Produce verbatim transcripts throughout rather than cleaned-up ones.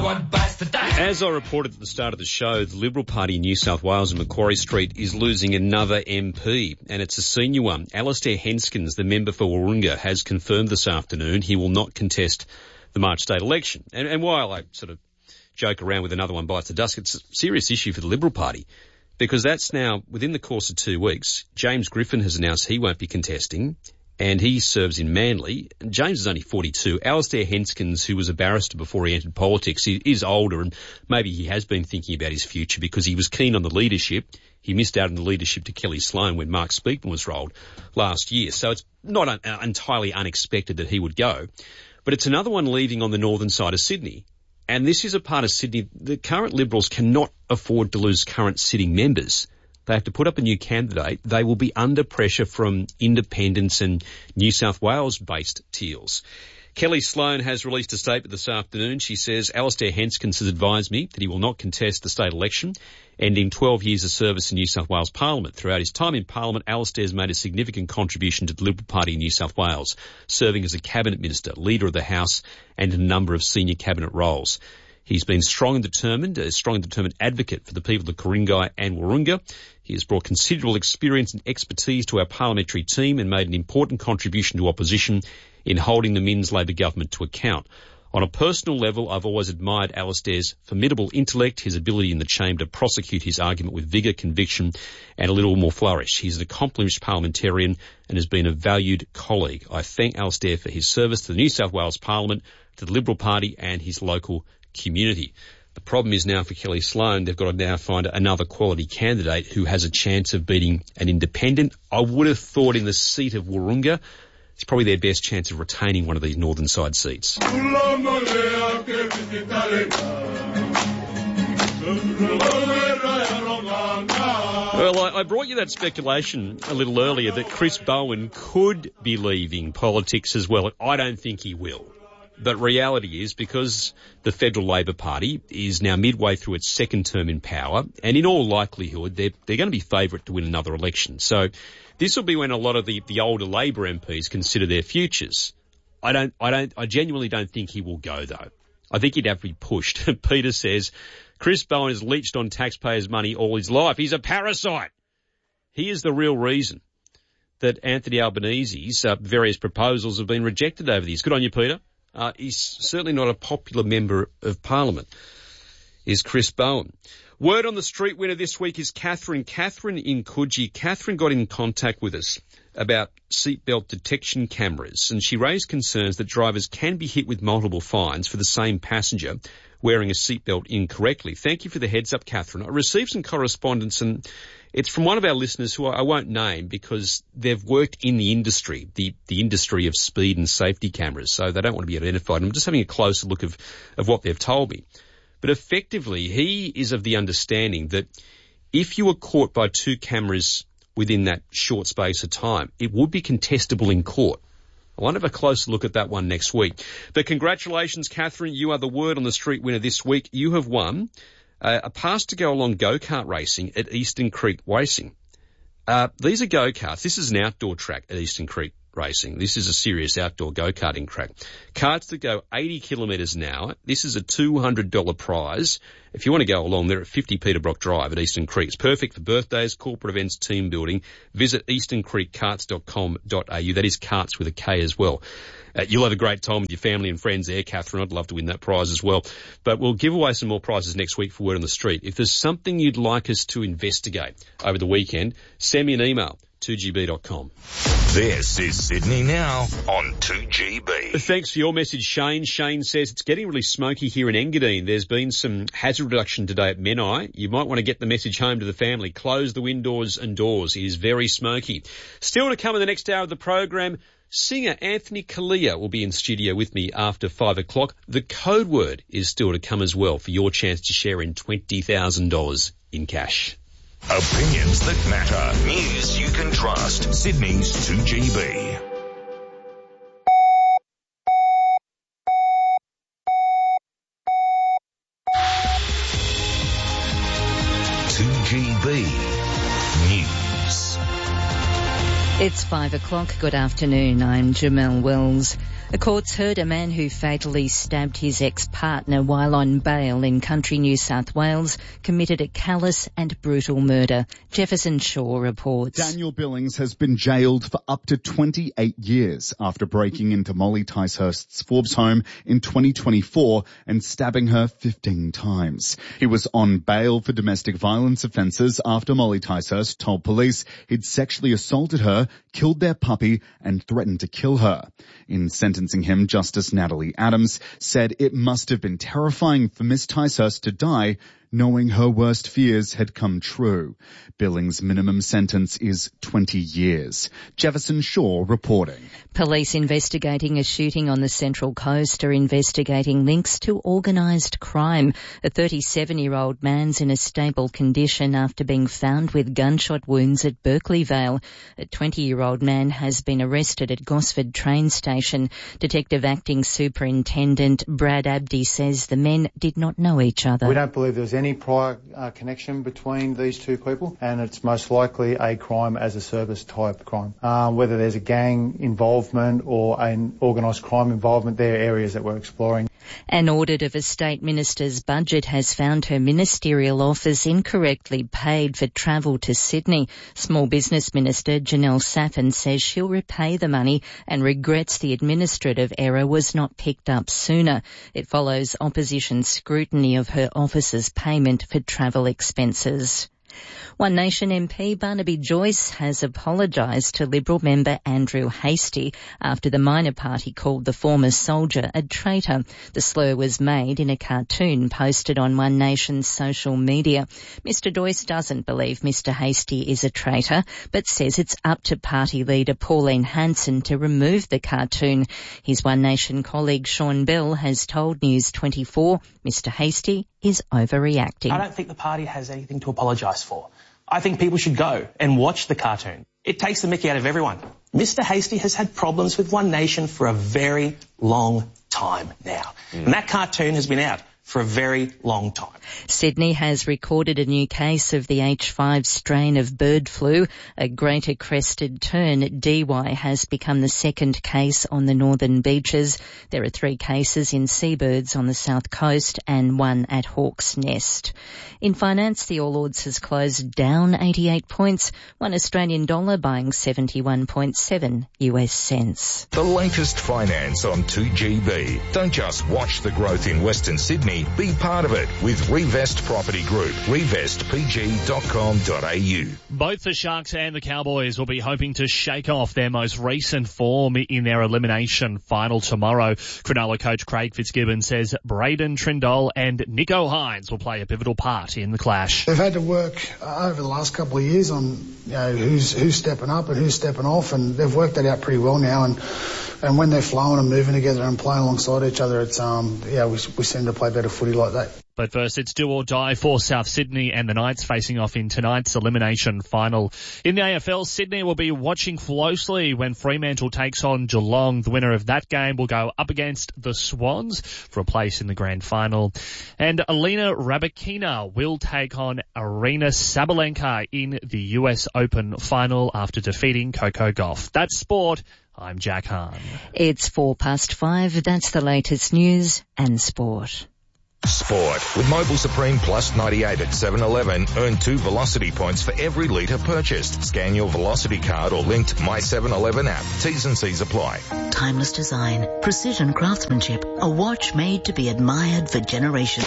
As I reported at the start of the show, the Liberal Party in New South Wales and Macquarie Street is losing another M P, and it's a senior one. Alastair Henskins, the member for Wahroonga, has confirmed this afternoon he will not contest the March state election. And, and while I sort of joke around with another one bites the dust, it's a serious issue for the Liberal Party, because that's now, within the course of two weeks, James Griffin has announced he won't be contesting, and he serves in Manly. James is only forty-two. Alastair Henskins, who was a barrister before he entered politics, he is older, and maybe he has been thinking about his future because he was keen on the leadership. He missed out on the leadership to Kelly Sloan when Mark Speakman was rolled last year. So it's not un- entirely unexpected that he would go. But it's another one leaving on the northern side of Sydney. And this is a part of Sydney the current Liberals cannot afford to lose current sitting members. They have to put up a new candidate. They will be under pressure from independents and New South Wales-based Teals. Kelly Sloan has released a statement this afternoon. She says, Alastair Henskins has advised me that he will not contest the state election, ending twelve years of service in New South Wales Parliament. Throughout his time in Parliament, Alastair has made a significant contribution to the Liberal Party in New South Wales, serving as a cabinet minister, leader of the House, and in a number of senior cabinet roles. He's been strong and determined, a strong and determined advocate for the people of Ku-ring-gai and Wahroonga. He has brought considerable experience and expertise to our parliamentary team and made an important contribution to opposition in holding the Minns Labor government to account. On a personal level, I've always admired Alastair's formidable intellect, his ability in the chamber to prosecute his argument with vigour, conviction and a little more flourish. He's an accomplished parliamentarian and has been a valued colleague. I thank Alastair for his service to the New South Wales Parliament, to the Liberal Party and his local community. The problem is now for Kelly Sloan, they've got to now find another quality candidate who has a chance of beating an independent. I would have thought in the seat of Wahroonga, it's probably their best chance of retaining one of these northern side seats. Well, I, I brought you that speculation a little earlier that Chris Bowen could be leaving politics as well. I don't think he will. But reality is, because the Federal Labor Party is now midway through its second term in power, and in all likelihood, they're, they're going to be favourite to win another election. So this will be when a lot of the, the older Labor M Ps consider their futures. I don't, I don't, I genuinely don't think he will go, though. I think he'd have to be pushed. Peter says, Chris Bowen has leached on taxpayers' money all his life. He's a parasite. He is the real reason that Anthony Albanese's uh, various proposals have been rejected over the years. Good on you, Peter. Uh, he's certainly not a popular member of Parliament, is Chris Bowen. Word on the street winner this week is Catherine. Catherine in Coogee. Catherine got in contact with us about seatbelt detection cameras, and she raised concerns that drivers can be hit with multiple fines for the same passenger wearing a seatbelt incorrectly. Thank you for the heads up, Catherine. I received some correspondence, and it's from one of our listeners who I won't name because they've worked in the industry, the, the industry of speed and safety cameras, so they don't want to be identified. I'm just having a closer look of, of what they've told me. But effectively, he is of the understanding that if you were caught by two cameras within that short space of time, it would be contestable in court. I want to have a closer look at that one next week. But congratulations, Catherine. You are the word on the street winner this week. You have won uh, a pass to go along go-kart racing at Eastern Creek Racing. Uh, these are go-karts. This is an outdoor track at Eastern Creek Racing. This is a serious outdoor go-karting track. Karts that go eighty kilometres an hour. This is a two hundred dollars prize. If you want to go along, they're at fifty Peterbrook Drive at Eastern Creek. It's perfect for birthdays, corporate events, team building. Visit eastern creek karts dot com dot a u. That is karts with a K as well. Uh, you'll have a great time with your family and friends there, Catherine. I'd love to win that prize as well. But we'll give away some more prizes next week for Word on the Street. If there's something you'd like us to investigate over the weekend, send me an email, two g b dot com. This is Sydney Now on two G B. Thanks for your message, Shane. Shane says it's getting really smoky here in Engadine. There's been some hazard reduction today at Menai. You might want to get the message home to the family. Close the windows and doors. It is very smoky. Still to come in the next hour of the program, singer Anthony Kalia will be in studio with me after five o'clock. The code word is still to come as well for your chance to share in twenty thousand dollars in cash. Opinions that matter. News you can trust. Sydney's two G B. two G B News. It's five o'clock. Good afternoon. I'm Jamelle Wells. The courts heard a man who fatally stabbed his ex-partner while on bail in country New South Wales committed a callous and brutal murder. Jefferson Shaw reports. Daniel Billings has been jailed for up to twenty-eight years after breaking into Molly Ticehurst's Forbes home in twenty twenty-four and stabbing her fifteen times. He was on bail for domestic violence offences after Molly Ticehurst told police he'd sexually assaulted her, killed their puppy and threatened to kill her. In sentencing him, Justice Natalie Adams said it must have been terrifying for Miss Ticehurst to die knowing her worst fears had come true. Billings' minimum sentence is twenty years. Jefferson Shaw reporting. Police investigating a shooting on the Central Coast are investigating links to organised crime. A thirty-seven-year-old man's in a stable condition after being found with gunshot wounds at Berkeley Vale. A twenty-year-old man has been arrested at Gosford train station. Detective Acting Superintendent Brad Abdi says the men did not know each other. We don't believe there's any prior uh, connection between these two people, and it's most likely a crime as a service type crime. Uh, whether there's a gang involvement or an organised crime involvement, they're areas that we're exploring. An audit of a state minister's budget has found her ministerial office incorrectly paid for travel to Sydney. Small Business Minister Janelle Saffin says she'll repay the money and regrets the administrative error was not picked up sooner. It follows opposition scrutiny of her office's payment for travel expenses. One Nation M P Barnaby Joyce has apologised to Liberal member Andrew Hastie after the minor party called the former soldier a traitor. The slur was made in a cartoon posted on One Nation's social media. Mister Joyce doesn't believe Mister Hastie is a traitor, but says it's up to party leader Pauline Hanson to remove the cartoon. His One Nation colleague Sean Bell has told News twenty-four Mister Hastie is overreacting. I don't think the party has anything to apologise for. I think people should go and watch the cartoon. It takes the mickey out of everyone. Mister Hastie has had problems with One Nation for a very long time now. Mm. And that cartoon has been out for a very long time. Sydney has recorded a new case of the H five strain of bird flu. A greater crested tern, D Y, has become the second case on the northern beaches. There are three cases in seabirds on the south coast and one at Hawke's Nest. In finance, the All Ords has closed down eighty-eight points, one Australian dollar buying seventy-one point seven U S cents. The latest finance on two G B. Don't just watch the growth in Western Sydney, be part of it with Revest Property Group. revest p g dot com dot a u. Both the Sharks and the Cowboys will be hoping to shake off their most recent form in their elimination final tomorrow. Cronulla coach Craig Fitzgibbon says Braden Trindall and Nico Hines will play a pivotal part in the clash. They've had to work uh, over the last couple of years on, you know, who's who's stepping up and who's stepping off, and they've worked that out pretty well now. And and when they're flowing and moving together and playing alongside each other, it's um yeah we we seem to play better footy like that. But first, it's do or die for South Sydney and the Knights facing off in tonight's elimination final. In the A F L, Sydney will be watching closely when Fremantle takes on Geelong. The winner of that game will go up against the Swans for a place in the grand final. And Alina Rybakina will take on Arina Sabalenka in the U S Open final after defeating Coco Gauff. That's sport. I'm Jack Hahn. It's four past five. That's the latest news and sport. Sport. With Mobil Supreme Plus ninety-eight at seven eleven, earn two Velocity points for every litre purchased. Scan your Velocity card or linked My seven eleven app. T's and C's apply. Timeless design, precision craftsmanship, a watch made to be admired for generations.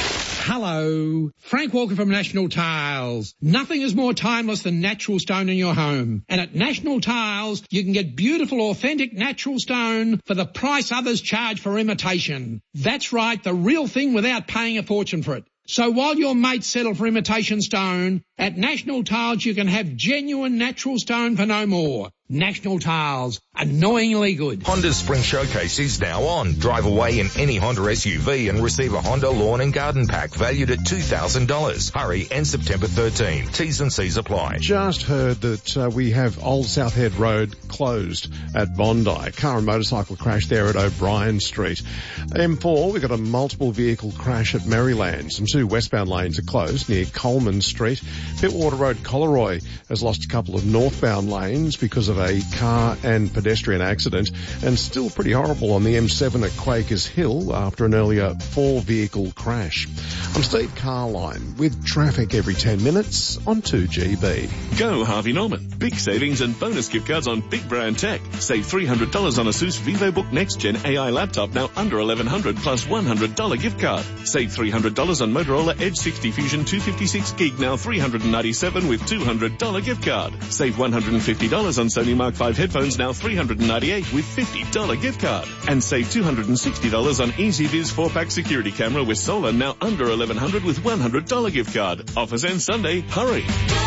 Hello, Frank Walker from National Tiles. Nothing is more timeless than natural stone in your home. And at National Tiles, you can get beautiful, authentic natural stone for the price others charge for imitation. That's right, the real thing without paying a fortune for it. So while your mates settle for imitation stone, at National Tiles you can have genuine natural stone for no more. National Tiles, annoyingly good. Honda's Spring Showcase is now on. Drive away in any Honda S U V and receive a Honda Lawn and Garden Pack valued at two thousand dollars. Hurry, end September thirteenth. T's and C's apply. Just heard that uh, we have Old South Head Road closed at Bondi. Car and motorcycle crash there at O'Brien Street. M four, we've got a multiple vehicle crash at Maryland. Some two westbound lanes are closed near Coleman Street. Pittwater Road, Collaroy has lost a couple of northbound lanes because of a car and pedestrian accident, and still pretty horrible on the M seven at Quakers Hill after an earlier four-vehicle crash. I'm Steve Carline with traffic every ten minutes on two G B. Go Harvey Norman. Big savings and bonus gift cards on big brand tech. Save three hundred dollars on ASUS VivoBook Next Gen A I laptop, now under eleven hundred dollars plus one hundred dollars gift card. Save three hundred dollars on Motorola Edge sixty Fusion two fifty-six gig, now three hundred ninety-seven dollars with two hundred dollars gift card. Save one hundred fifty dollars on Sony Mark five headphones, now three hundred ninety-eight dollars with fifty dollars gift card. And save two hundred sixty dollars on EasyViz four pack security camera with solar, now under eleven hundred dollars with one hundred dollars gift card. Offers end Sunday. Hurry.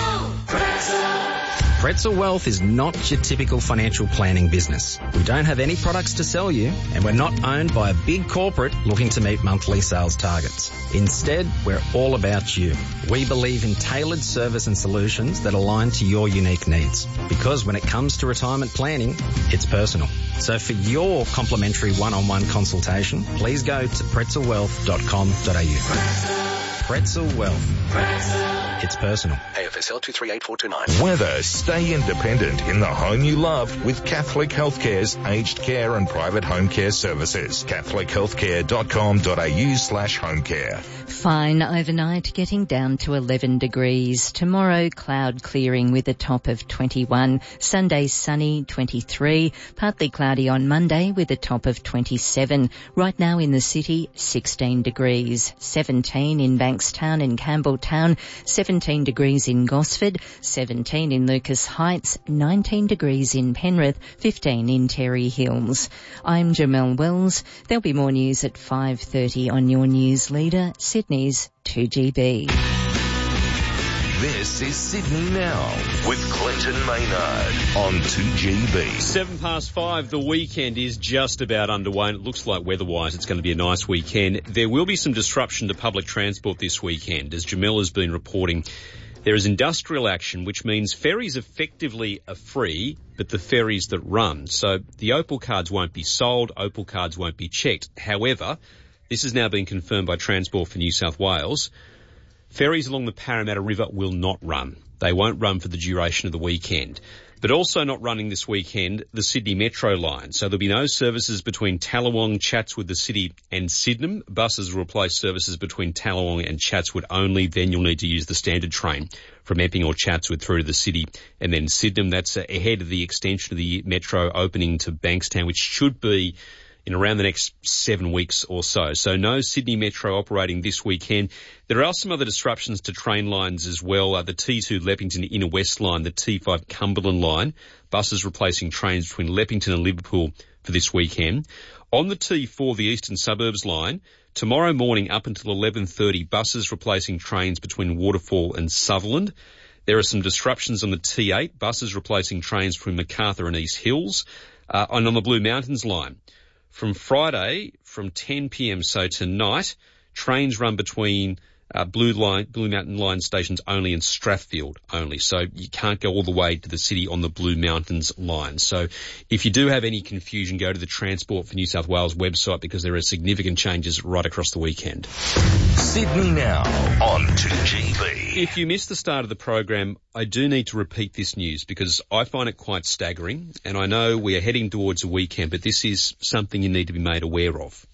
Pretzel Wealth is not your typical financial planning business. We don't have any products to sell you, and we're not owned by a big corporate looking to meet monthly sales targets. Instead, we're all about you. We believe in tailored service and solutions that align to your unique needs. Because when it comes to retirement planning, it's personal. So for your complimentary one-on-one consultation, please go to pretzel wealth dot com dot a u. Pretzel Wealth. Pretzel. It's personal. A F S L two three eight four two nine. Weather. Stay independent in the home you love with Catholic Healthcare's aged care and private home care services. catholic healthcare dot com dot a u slash home care. Fine overnight, getting down to eleven degrees. Tomorrow, cloud clearing with a top of twenty-one. Sunday, sunny, twenty-three. Partly cloudy on Monday with a top of twenty-seven. Right now in the city, sixteen degrees. seventeen in Bankstown and Campbelltown. seventeen degrees in Gosford. seventeen in Lucas Heights. nineteen degrees in Penrith. fifteen in Terry Hills. I'm Jamelle Wells. There'll be more news at five thirty on your news leader, Sydney's two G B. This is Sydney Now with Clinton Maynard on two G B. Seven past five, the weekend is just about underway, and it looks like weather-wise it's going to be a nice weekend. There will be some disruption to public transport this weekend. As Jamelle has been reporting, there is industrial action, which means ferries effectively are free, but the ferries that run. So the Opal cards won't be sold, Opal cards won't be checked. However, this has now been confirmed by Transport for New South Wales. Ferries along the Parramatta River will not run. They won't run for the duration of the weekend. But also not running this weekend, the Sydney Metro line. So there'll be no services between Tallawong, Chatswood, the city and Sydenham. Buses will replace services between Tallawong and Chatswood only. Then you'll need to use the standard train from Epping or Chatswood through to the city and then Sydenham. That's ahead of the extension of the Metro opening to Bankstown, which should be in around the next seven weeks or so. So no Sydney Metro operating this weekend. There are some other disruptions to train lines as well. Uh, the T two Leppington Inner West line, the T five Cumberland line, buses replacing trains between Leppington and Liverpool for this weekend. On the T four, the Eastern Suburbs line, tomorrow morning up until eleven thirty, buses replacing trains between Waterfall and Sutherland. There are some disruptions on the T eight, buses replacing trains between Macarthur and East Hills. Uh, and on the Blue Mountains line, from Friday, from ten p.m, so tonight, trains run between uh, Blue Line, Blue Mountain Line stations only and Strathfield only. So you can't go all the way to the city on the Blue Mountains line. So if you do have any confusion, go to the Transport for New South Wales website because there are significant changes right across the weekend. Sydney Now on two G B. If you missed the start of the program, I do need to repeat this news because I find it quite staggering, and I know we are heading towards a weekend, but this is something you need to be made aware of.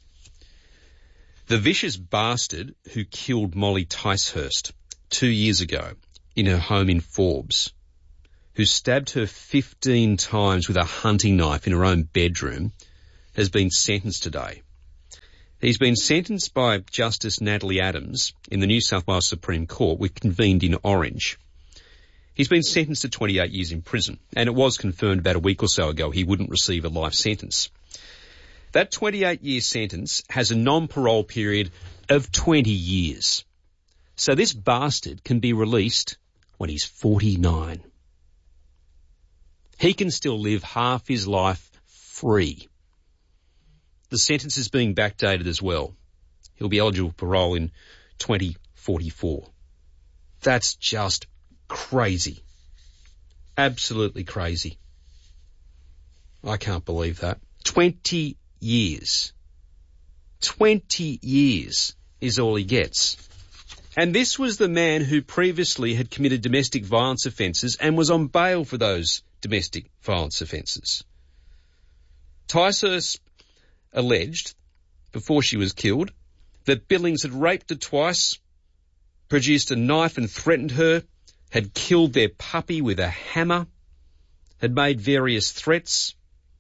The vicious bastard who killed Molly Ticehurst two years ago in her home in Forbes, who stabbed her fifteen times with a hunting knife in her own bedroom, has been sentenced today. He's been sentenced by Justice Natalie Adams in the New South Wales Supreme Court, which convened in Orange. He's been sentenced to twenty-eight years in prison, and it was confirmed about a week or so ago he wouldn't receive a life sentence. That twenty-eight year sentence has a non-parole period of twenty years. So this bastard can be released when he's forty-nine. He can still live half his life free. The sentence is being backdated as well. He'll be eligible for parole in twenty forty-four. That's just crazy. Absolutely crazy. I can't believe that. twenty years. twenty years is all he gets. And this was the man who previously had committed domestic violence offences and was on bail for those domestic violence offences. Ticehurst alleged, before she was killed, that Billings had raped her twice, produced a knife and threatened her, had killed their puppy with a hammer, had made various threats.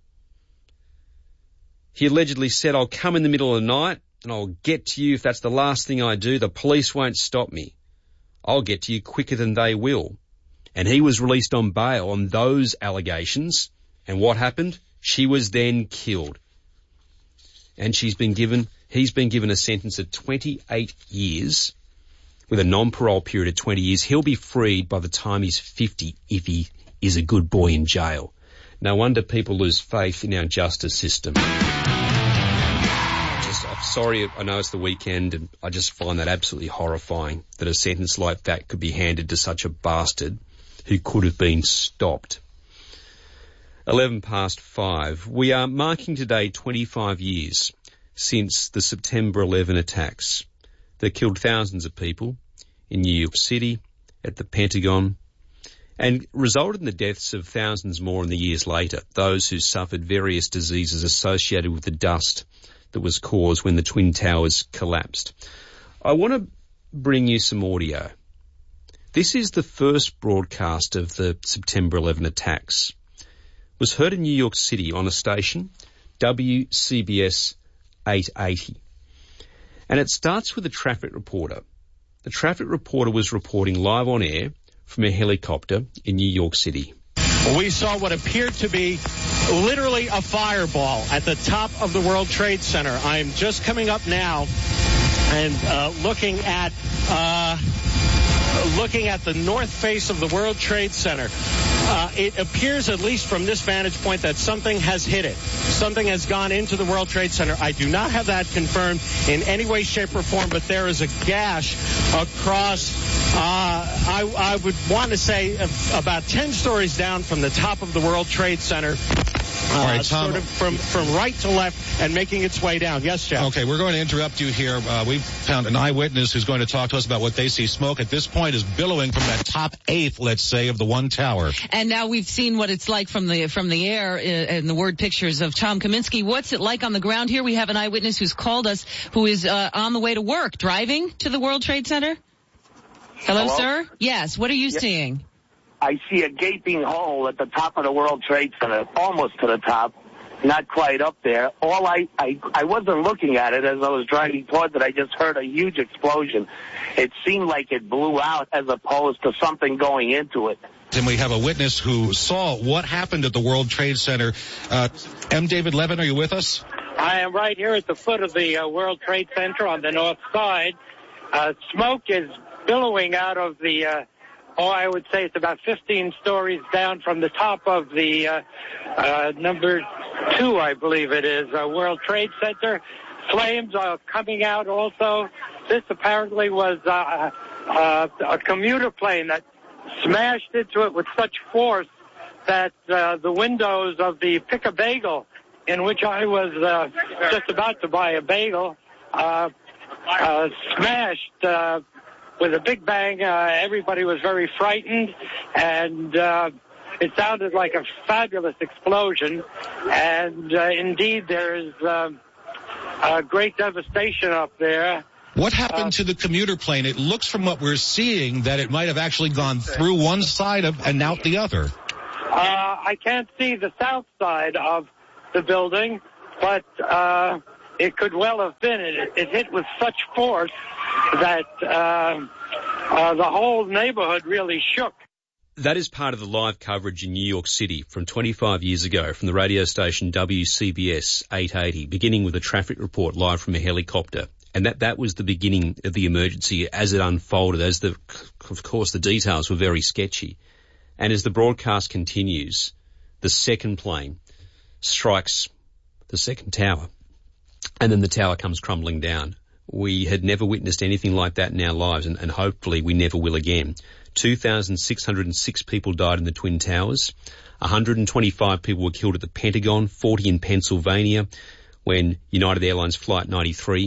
He allegedly said, "I'll come in the middle of the night and I'll get to you if that's the last thing I do. The police won't stop me. I'll get to you quicker than they will." And he was released on bail on those allegations. And what happened? She was then killed. And she's been given, he's been given a sentence of twenty-eight years with a non-parole period of twenty years. He'll be freed by the time he's fifty if he is a good boy in jail. No wonder people lose faith in our justice system. Just, I'm sorry, I know it's the weekend, and I just find that absolutely horrifying that a sentence like that could be handed to such a bastard who could have been stopped. eleven past five. We are marking today twenty-five years since the September eleven attacks that killed thousands of people in New York City, at the Pentagon, and resulted in the deaths of thousands more in the years later, those who suffered various diseases associated with the dust that was caused when the Twin Towers collapsed. I want to bring you some audio. This is the first broadcast of the September eleven attacks. It was heard in New York City on a station, W C B S eight eighty. And it starts with a traffic reporter. The traffic reporter was reporting live on air from a helicopter in New York City. We saw what appeared to be literally a fireball at the top of the World Trade Center. I am just coming up now and uh, looking at uh, looking at the north face of the World Trade Center. Uh, it appears, at least from this vantage point, that something has hit it. Something has gone into the World Trade Center. I do not have that confirmed in any way, shape, or form, but there is a gash across, uh, I, I would want to say, about ten stories down from the top of the World Trade Center. Uh, All right, Tom. Sort of from, from right to left and making its way down. Yes, Jeff? Okay, we're going to interrupt you here. Uh, we've found an eyewitness who's going to talk to us about what they see. Smoke at this point is billowing from that top eighth, let's say, of the one tower. And now we've seen what it's like from the from the air and the word pictures of Tom Kaminsky. What's it like on the ground here? We have an eyewitness who's called us who is uh, on the way to work, driving to the World Trade Center. Hello, Hello? sir? Yes, what are you Yes. seeing? I see a gaping hole at the top of the World Trade Center, almost to the top, not quite up there. All I, I, I wasn't looking at it as I was driving towards it. I just heard a huge explosion. It seemed like it blew out as opposed to something going into it. And we have a witness who saw what happened at the World Trade Center. Uh, M. David Levin, are you with us? I am right here at the foot of the uh, World Trade Center on the north side. Uh, smoke is billowing out of the, uh, oh, I would say it's about fifteen stories down from the top of the uh, uh, number two, I believe it is, uh, World Trade Center. Flames are coming out also. This apparently was uh, uh, a commuter plane that smashed into it with such force that uh, the windows of the Pick a Bagel, in which I was uh, just about to buy a bagel, uh, uh, smashed uh, with a big bang. Uh, everybody was very frightened, and uh, it sounded like a fabulous explosion. And uh, indeed, there is uh, uh, great devastation up there. What happened to the commuter plane? It looks from what we're seeing that it might have actually gone through one side of and out the other. Uh, I can't see the south side of the building, but uh, it could well have been. It, it hit with such force that uh, uh, the whole neighborhood really shook. That is part of the live coverage in New York City from twenty-five years ago from the radio station W C B S eight eighty, beginning with a traffic report live from a helicopter. And that, that was the beginning of the emergency as it unfolded, as the, of course, the details were very sketchy. And as the broadcast continues, the second plane strikes the second tower, and then the tower comes crumbling down. We had never witnessed anything like that in our lives, and, and hopefully we never will again. two thousand six hundred six people died in the Twin Towers. one hundred twenty-five people were killed at the Pentagon, forty in Pennsylvania when United Airlines Flight ninety-three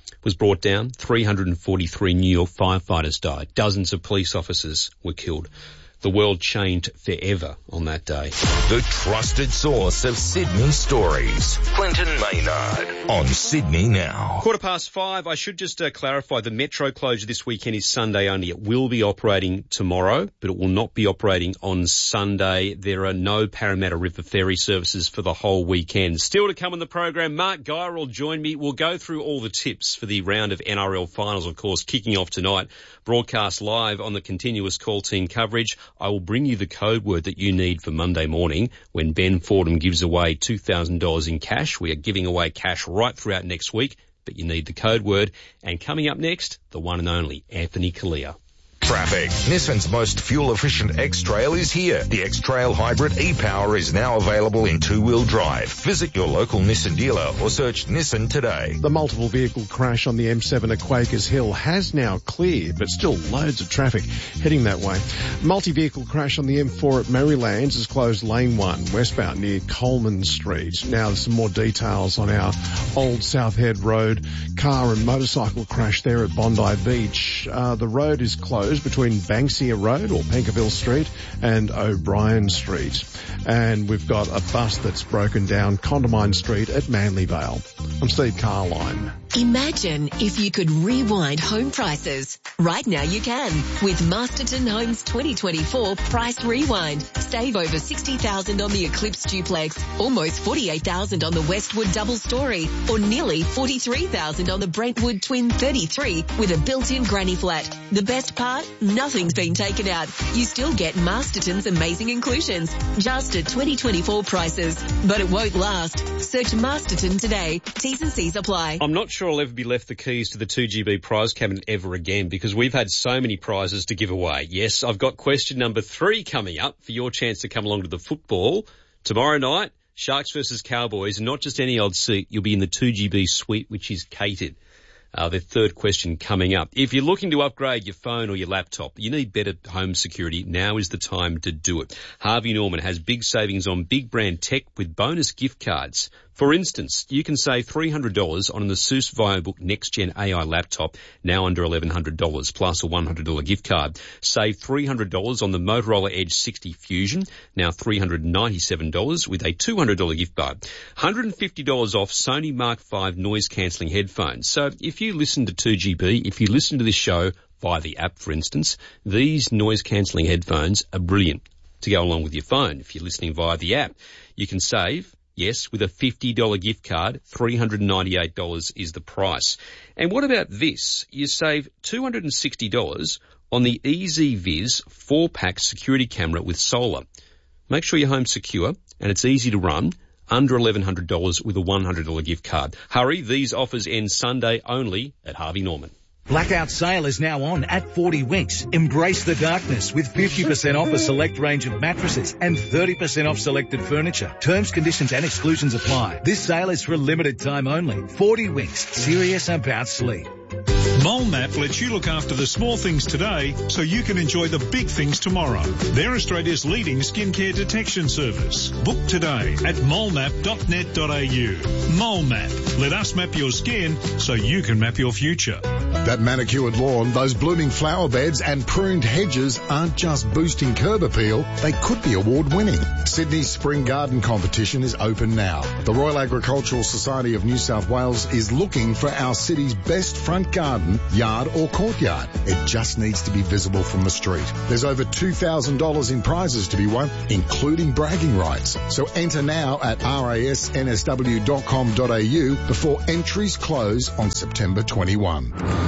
was brought down. three hundred forty-three New York firefighters died. Dozens of police officers were killed. The world changed forever on that day. The trusted source of Sydney stories. Clinton Maynard on Sydney Now. Quarter past five. I should just uh, clarify the metro closure this weekend is Sunday only. It will be operating tomorrow, but it will not be operating on Sunday. There are no Parramatta River ferry services for the whole weekend. Still to come on the program, Mark Geyer will join me. We'll go through all the tips for the round of N R L finals, of course, kicking off tonight. Broadcast live on the continuous call team coverage. I will bring you the code word that you need for Monday morning when Ben Fordham gives away two thousand dollars in cash. We are giving away cash right throughout next week, but you need the code word. And coming up next, the one and only Anthony Kalia. Traffic. Nissan's most fuel-efficient X-Trail is here. The X-Trail Hybrid e-Power is now available in two-wheel drive. Visit your local Nissan dealer or search Nissan today. The multiple vehicle crash on the M seven at Quakers Hill has now cleared, but still loads of traffic heading that way. Multi-vehicle crash on the M four at Marylands has closed lane one westbound near Coleman Street. Now there's some more details on our old South Head Road car and motorcycle crash there at Bondi Beach. Uh, the road is closed between Banksia Road or Penkerville Street and O'Brien Street. And we've got a bus that's broken down Condamine Street at Manly Vale. I'm Steve Carline. Imagine if you could rewind home prices. Right now you can with Masterton Homes twenty twenty-four Price Rewind. Save over sixty thousand dollars on the Eclipse Duplex, almost forty-eight thousand dollars on the Westwood Double Story, or nearly forty-three thousand dollars on the Brentwood Twin thirty-three with a built-in granny flat. The best part? Nothing's been taken out. You still get Masterton's amazing inclusions, just at twenty twenty-four prices. But it won't last. Search Masterton today. T's and C's apply. I'm not sure I'll ever be left the keys to the two G B prize cabinet ever again because we've had so many prizes to give away. Yes, I've got question number three coming up for your chance to come along to the football. Tomorrow night, Sharks versus Cowboys, and not just any old seat. You'll be in the two G B suite, which is catered. Uh, the third question coming up. If you're looking to upgrade your phone or your laptop, you need better home security. Now is the time to do it. Harvey Norman has big savings on big brand tech with bonus gift cards. For instance, you can save three hundred dollars on an Asus VioBook Next Gen A I laptop, now under eleven hundred dollars, plus a one hundred dollars gift card. Save three hundred dollars on the Motorola Edge sixty Fusion, now three hundred ninety-seven dollars with a two hundred dollars gift card. one hundred fifty dollars off Sony Mark five noise-cancelling headphones. So if you listen to two G B, if you listen to this show via the app, for instance, these noise-cancelling headphones are brilliant to go along with your phone. If you're listening via the app, you can save. Yes, with a fifty dollars gift card, three hundred ninety-eight dollars is the price. And what about this? You save two hundred sixty dollars on the EasyViz four-pack security camera with solar. Make sure your home's secure and it's easy to run, under eleven hundred dollars with a one hundred dollars gift card. Hurry, these offers end Sunday only at Harvey Norman. Blackout sale is now on at forty Winks. Embrace the darkness with fifty percent off a select range of mattresses and thirty percent off selected furniture. Terms, conditions and exclusions apply. This sale is for a limited time only. forty Winks. Serious about sleep. MoleMap lets you look after the small things today so you can enjoy the big things tomorrow. They're Australia's leading skincare detection service. Book today at molemap dot net dot a u. MoleMap. Let us map your skin so you can map your future. That manicured lawn, those blooming flower beds and pruned hedges aren't just boosting curb appeal, they could be award-winning. Sydney's Spring Garden Competition is open now. The Royal Agricultural Society of New South Wales is looking for our city's best front garden, yard or courtyard. It just needs to be visible from the street. There's over two thousand dollars in prizes to be won, including bragging rights. So enter now at r a s n s w dot com dot a u before entries close on September twenty-first.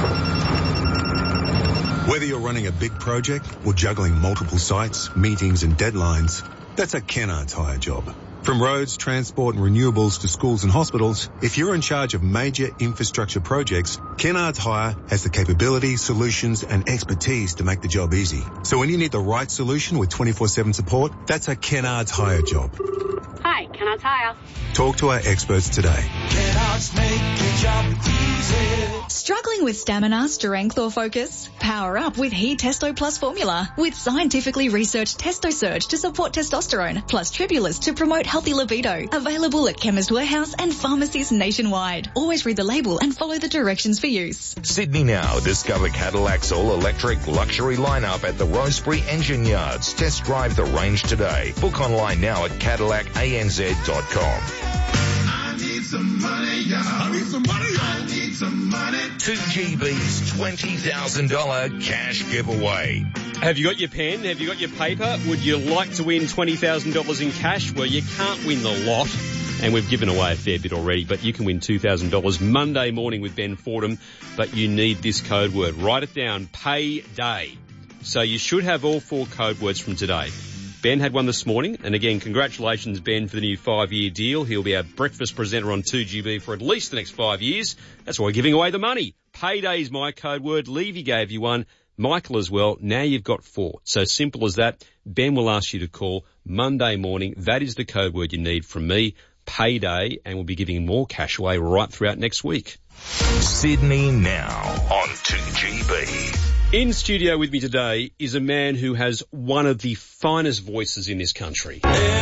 Whether you're running a big project or juggling multiple sites, meetings and deadlines, that's a Kennard's Hire job. From roads, transport and renewables to schools and hospitals, if you're in charge of major infrastructure projects, Kennard's Hire has the capability, solutions and expertise to make the job easy. So when you need the right solution with twenty-four seven support, that's a Kennard's Hire job. Hi, Kennard's Hire. Talk to our experts today. Shots make your job easy. Struggling with stamina, strength or focus? Power up with He Testo Plus formula with scientifically researched Testo Surge to support testosterone plus Tribulus to promote healthy libido. Available at Chemist Warehouse and pharmacies nationwide. Always read the label and follow the directions for use. Sydney Now. Discover Cadillac's all-electric luxury lineup at the Rosebery Engine Yards. Test drive the range today. Book online now at cadillac a n z dot com. I need some money, y'all. I need some money, y'all. I need some money. two G B's twenty thousand dollars cash giveaway. Have you got your pen? Have you got your paper? Would you like to win twenty thousand dollars in cash? Well, you can't win the lot, and we've given away a fair bit already, but you can win two thousand dollars Monday morning with Ben Fordham, but you need this code word. Write it down, payday. So you should have all four code words from today. Ben had one this morning, and again, congratulations, Ben, for the new five-year deal. He'll be our breakfast presenter on two G B for at least the next five years. That's why we're giving away the money. Payday is my code word. Levy gave you one. Michael as well. Now you've got four. So simple as that. Ben will ask you to call Monday morning. That is the code word you need from me. Payday, and we'll be giving more cash away right throughout next week. Sydney Now on two G B. In studio with me today is a man who has one of the finest voices in this country. Hey.